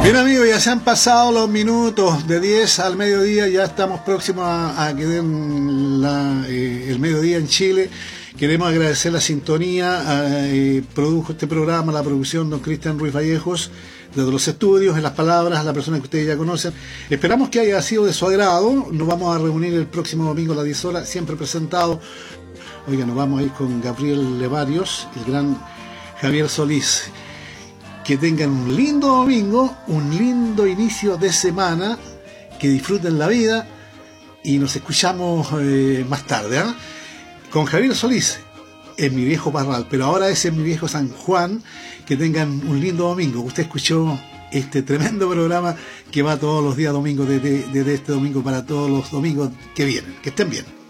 Bien amigos, ya se han pasado los minutos de 10 al mediodía, ya estamos próximos a que den el mediodía en Chile. Queremos agradecer la sintonía, produjo este programa, la producción don Cristian Ruiz Vallejos, desde los estudios, en las palabras, a la persona que ustedes ya conocen. Esperamos que haya sido de su agrado. Nos vamos a reunir el próximo domingo a las 10 horas, siempre presentado. Oiga, nos vamos a ir con Gabriel Levarios, el gran Javier Solís. Que tengan un lindo domingo, un lindo inicio de semana, que disfruten la vida y nos escuchamos más tarde, ¿eh? Con Javier Solís, en mi viejo Parral, pero ahora es en mi viejo San Juan. Que tengan un lindo domingo. Usted escuchó este tremendo programa que va todos los días domingos, desde este domingo para todos los domingos que vienen. Que estén bien.